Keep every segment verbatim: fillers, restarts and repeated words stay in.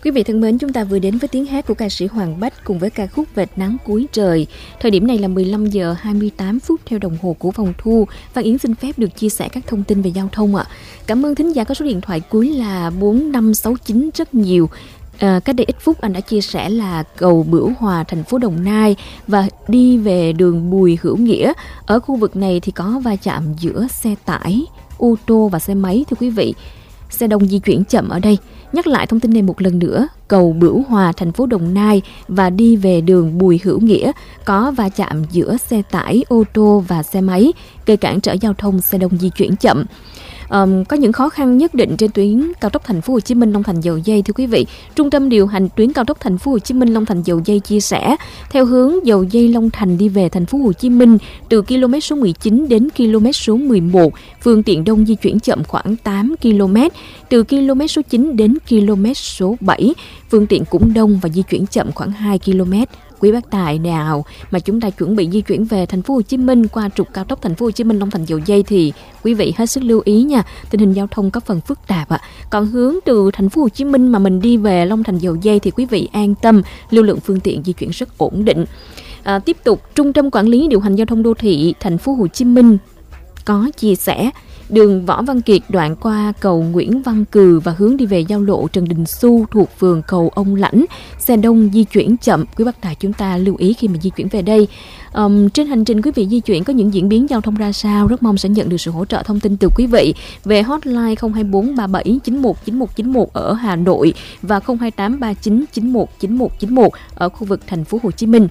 Quý vị thân mến, chúng ta vừa đến với tiếng hát của ca sĩ Hoàng Bách cùng với ca khúc Vệt nắng cuối trời. Thời điểm này là mười lăm giờ hai mươi tám phút theo đồng hồ của phòng thu. Văn Yến xin phép được chia sẻ các thông tin về giao thông ạ. Cảm ơn thính giả có số điện thoại cuối là bốn năm sáu chín rất nhiều. À, cách đây ít phút anh đã chia sẻ là cầu Bửu Hòa, thành phố Đồng Nai và đi về đường Bùi Hữu Nghĩa. Ở khu vực này thì có va chạm giữa xe tải, ô tô và xe máy thưa quý vị. Xe đông di chuyển chậm ở đây. Nhắc lại thông tin này một lần nữa, cầu Bửu Hòa, thành phố Đồng Nai và đi về đường Bùi Hữu Nghĩa có va chạm giữa xe tải, ô tô và xe máy, gây cản trở giao thông, xe đông di chuyển chậm. Um, có những khó khăn nhất định trên tuyến cao tốc Thành phố Hồ Chí Minh Long Thành Dầu Giây thưa quý vị. Trung tâm điều hành tuyến cao tốc Thành phố Hồ Chí Minh Long Thành Dầu Giây chia sẻ, theo hướng Dầu Giây Long Thành đi về Thành phố Hồ Chí Minh từ km số mười chín đến km số mười một, phương tiện đông di chuyển chậm khoảng tám ki lô mét. Từ km số chín đến km số bảy, phương tiện cũng đông và di chuyển chậm khoảng hai ki lô mét. Quý bác tài nào mà chúng ta chuẩn bị di chuyển về Thành phố Hồ Chí Minh qua trục cao tốc Thành phố Hồ Chí Minh Long Thành Dầu Giây thì quý vị hết sức lưu ý nha, tình hình giao thông có phần phức tạp ạ. Còn hướng từ Thành phố Hồ Chí Minh mà mình đi về Long Thành Dầu Giây thì quý vị an tâm, lưu lượng phương tiện di chuyển rất ổn định. À, tiếp tục, Trung tâm Quản lý điều hành giao thông đô thị Thành phố Hồ Chí Minh có chia sẻ đường Võ Văn Kiệt đoạn qua cầu Nguyễn Văn Cừ và hướng đi về giao lộ Trần Đình Xu thuộc phường Cầu Ông Lãnh, xe đông di chuyển chậm. Quý bác tài chúng ta lưu ý khi mà di chuyển về đây. Um, trên hành trình quý vị di chuyển có những diễn biến giao thông ra sao, rất mong sẽ nhận được sự hỗ trợ thông tin từ quý vị về hotline không hai bốn ba bảy chín một chín một chín một ở Hà Nội và không hai tám ba chín chín một chín một chín một ở khu vực Thành phố Hồ Chí Minh.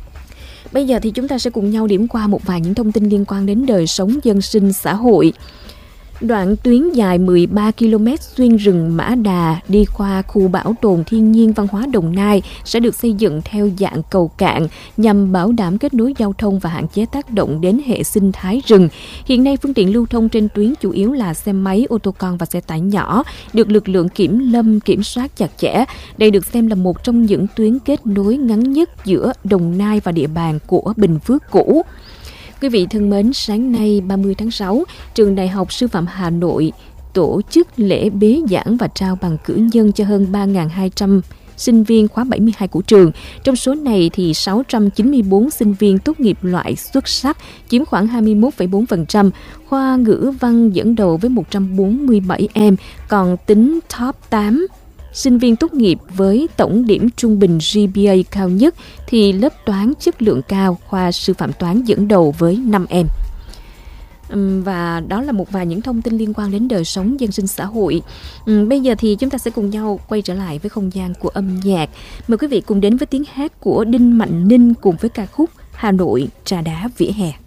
Bây giờ thì chúng ta sẽ cùng nhau điểm qua một vài những thông tin liên quan đến đời sống dân sinh xã hội. Đoạn tuyến dài mười ba ki lô mét xuyên rừng Mã Đà đi qua khu bảo tồn thiên nhiên văn hóa Đồng Nai sẽ được xây dựng theo dạng cầu cạn nhằm bảo đảm kết nối giao thông và hạn chế tác động đến hệ sinh thái rừng. Hiện nay phương tiện lưu thông trên tuyến chủ yếu là xe máy, ô tô con và xe tải nhỏ, được lực lượng kiểm lâm kiểm soát chặt chẽ. Đây được xem là một trong những tuyến kết nối ngắn nhất giữa Đồng Nai và địa bàn của Bình Phước cũ. Quý vị thân mến, sáng nay ba mươi tháng sáu, Trường Đại học Sư phạm Hà Nội tổ chức lễ bế giảng và trao bằng cử nhân cho hơn ba nghìn hai trăm sinh viên khóa bảy mươi hai của trường. Trong số này thì sáu trăm chín mươi tư sinh viên tốt nghiệp loại xuất sắc, chiếm khoảng hai mươi mốt phẩy bốn phần trăm. Khoa ngữ văn dẫn đầu với một trăm bốn mươi bảy em, còn tính top tám sinh viên tốt nghiệp với tổng điểm trung bình giê pê a cao nhất thì lớp toán chất lượng cao, khoa sư phạm toán dẫn đầu với năm em. Và đó là một vài những thông tin liên quan đến đời sống dân sinh xã hội. Bây giờ thì chúng ta sẽ cùng nhau quay trở lại với không gian của âm nhạc. Mời quý vị cùng đến với tiếng hát của Đinh Mạnh Ninh cùng với ca khúc Hà Nội Trà Đá Vỉa Hè.